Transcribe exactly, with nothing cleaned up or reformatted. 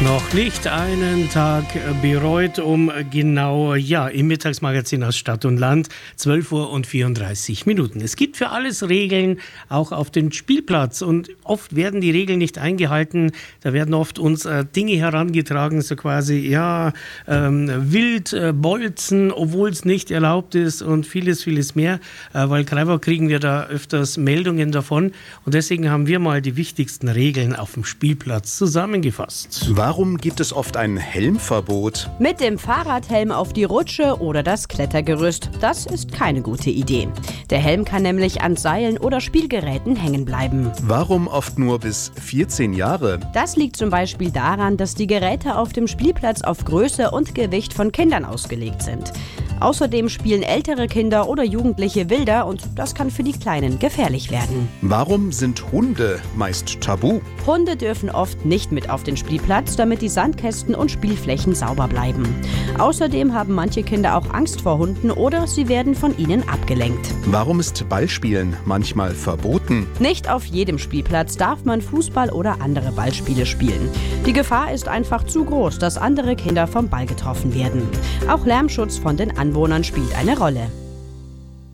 Noch nicht einen Tag bereut, um genau, ja, im Mittagsmagazin aus Stadt und Land, zwölf Uhr und vierunddreißig Minuten. Es gibt für alles Regeln, auch auf dem Spielplatz, und oft werden die Regeln nicht eingehalten. Da werden oft uns äh, Dinge herangetragen, so quasi, ja, ähm, wild äh, bolzen, obwohl es nicht erlaubt ist, und vieles, vieles mehr, äh, weil Greifach kriegen wir da öfters Meldungen davon, und deswegen haben wir mal die wichtigsten Regeln auf dem Spielplatz zusammengefasst. Warum gibt es oft ein Helmverbot? Mit dem Fahrradhelm auf die Rutsche oder das Klettergerüst, das ist keine gute Idee. Der Helm kann nämlich an Seilen oder Spielgeräten hängen bleiben. Warum oft nur bis vierzehn Jahre? Das liegt zum Beispiel daran, dass die Geräte auf dem Spielplatz auf Größe und Gewicht von Kindern ausgelegt sind. Außerdem spielen ältere Kinder oder Jugendliche wilder, und das kann für die Kleinen gefährlich werden. Warum sind Hunde meist tabu? Hunde dürfen oft nicht mit auf den Spielplatz, damit die Sandkästen und Spielflächen sauber bleiben. Außerdem haben manche Kinder auch Angst vor Hunden oder sie werden von ihnen abgelenkt. Warum ist Ballspielen manchmal verboten? Nicht auf jedem Spielplatz darf man Fußball oder andere Ballspiele spielen. Die Gefahr ist einfach zu groß, dass andere Kinder vom Ball getroffen werden. Auch Lärmschutz von den Anwohnern spielt eine Rolle.